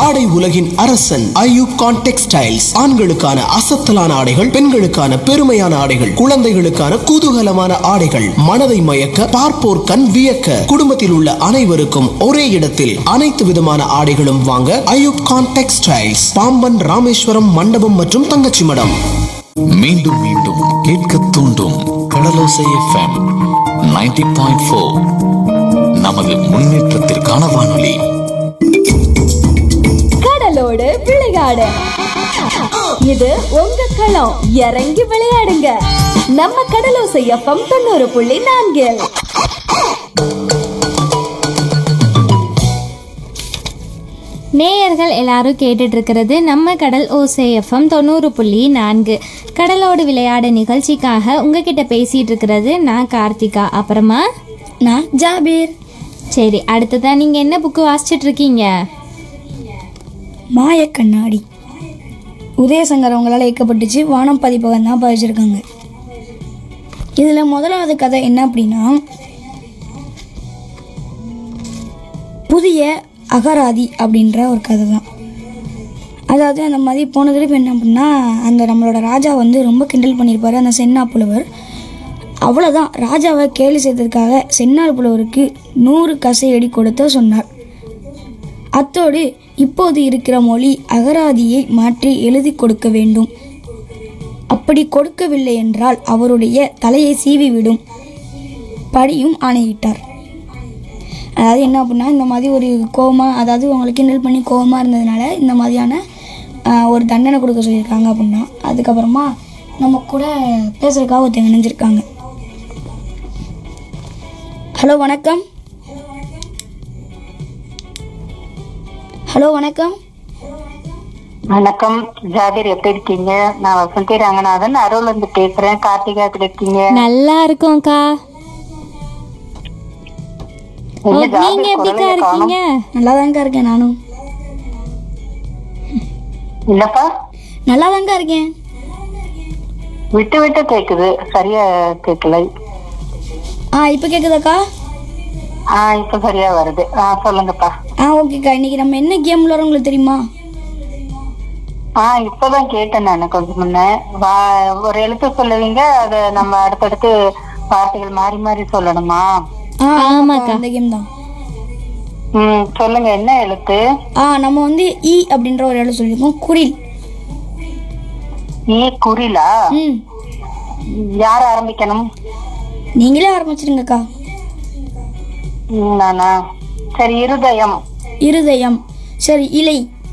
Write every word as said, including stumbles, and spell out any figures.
ஆடை உலகின் அரசன் ஐயூப் கான் டெக்ஸ்டைல்ஸ். ஆண்களுக்கான அசத்தலான ஆடைகள், பெண்களுக்கான பெருமையான ஆடைகள், குழந்தைகளுக்கான குதூகலமான ஆடைகள், மனதை மயக்க பார்ப்போர் கண் வியக்க, குடும்பத்தில் உள்ள அனைவருக்கும் ஒரே இடத்தில் அனைத்து விதமான ஆடைகளும் வாங்க ஐயூப் கான் டெக்ஸ்டைல்ஸ், பாம்பன் ராமேஸ்வரம் மண்டபம் மற்றும் தங்கச்சி மடம். மீண்டும் மீண்டும் கேட்க தூண்டும் கடலோசை எஃப்எம் நைன்டி பாயிண்ட் ஃபோர். நமது முன்னேற்றத்திற்கான வானொலி. கடலோடு விளையாடு, இது உங்க களம். இறங்கி விளையாடுங்க, நம்ம கடலோசை எஃப்எம் தொண்ணூறு புள்ளி நான்கில். நேயர்கள் எல்லாரும் கேட்டுட்டு இருக்கிறது நம்ம கடல் ஓசை எஃப்எம் தொண்ணூறு புள்ளி நான்கு. கடலோடு விளையாட நிகழ்ச்சிக்காக உங்ககிட்ட பேசிட்டு இருக்கிறது நான் கார்த்திகா, அப்புறமா நான் ஜாபீர். சரி, அடுத்ததான் நீங்க என்ன புக்கு வாசிச்சுட்டு இருக்கீங்க? மாய கண்ணாடி. உதயசங்கர் அவங்களால இயக்கப்பட்டுச்சு, வானம் பதிப்பகம் தான் பதிச்சிருக்காங்க. இதில் முதலாவது கதை என்ன அப்படின்னா, புதிய அகராதி அப்படின்ற ஒரு கதை தான். அதாவது அந்த மாதிரி போன தடவை என்ன அப்படின்னா, அந்த நம்மளோட ராஜா வந்து ரொம்ப கிண்டல் பண்ணியிருப்பார் அந்த சென்னார் புலவர். அவ்வளோதான், ராஜாவை கேலி செய்ததுக்காக சென்னார் புலவருக்கு நூறு கசையடி கொடுத்த சொன்னார். அத்தோடு இப்போது இருக்கிற மொழி அகராதியை மாற்றி எழுதி கொடுக்க வேண்டும், அப்படி கொடுக்கவில்லை என்றால் அவருடைய தலையை சீவிவிடும் படியும் ஆணையிட்டார். அதாவது என்ன அப்படின்னா, இந்த மாதிரி ஒரு கோவமாக, அதாவது அவங்களை கிண்டல் பண்ணி கோவமாக இருந்ததுனால இந்த மாதிரியான ஒரு தண்டனை கொடுக்க சொல்லியிருக்காங்க அப்படின்னா. அதுக்கப்புறமா நம்ம கூட பேசுகிறதுக்காக ஒருத்தங்க நினைஞ்சிருக்காங்க. ஹலோ வணக்கம். ஹலோ வணக்கம். வணக்கம் ஜாபீர், எப்படி இருக்கீங்க? நான் வசந்தி ரங்கநாதன் அருள் வந்து பேசுறேன். கார்த்திகா எப்படி இருக்கீங்க? நல்லா இருக்கோம்க்கா. நீங்க எப்படிக்கா இருக்கீங்க? நல்லா தாங்க இருக்கேன். நானும் இல்லப்பா, நல்லா தாங்க இருக்கேன். விட்டு விட்டு கேக்குது, சரியா கேட்கல. ஆ இப்போ கேக்குதாக்கா? ஆ இப்ப சரியா வருது. ஆ சொல்லுங்கப்பா. ஆ ஓகேக்கா. இன்னைக்கு நம்ம என்ன கேம் விளையாடுறோம் உங்களுக்கு தெரியுமா? ஆ இப்பதான் கேட்டேன் நான் கொஞ்சம் முன்ன. ஒரு எழுத்து சொல்லுவீங்க, அதை நம்ம அடுத்தடுத்து வார்த்தைகள் மாறி மாறி சொல்லணுமா? ஆமாக்கா, அந்த கேம் தான். ம் சொல்லுங்க, என்ன எழுத்து? ஆ நம்ம வந்து ஈ அப்படின்ற ஒரு எழுத்து சொல்லியிருக்கோம். குரில். ஈ குரிலா? ம் யார் ஆரம்பிக்கணும்? நீங்களே ஆரம்பிச்சிருங்கக்கா. நானா? சரி, இருதயம். இருதயம். சரி, இலை.